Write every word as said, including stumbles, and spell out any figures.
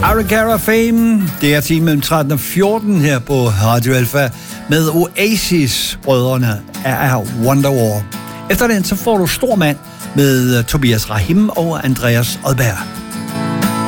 Cara Cara Fame. Det er time mellem tretten og fjorten her på Radio Alpha med Oasis-brødrene af Wonderwall. Efter den så får du Stor Mand med Tobias Rahim og Andreas Odberg.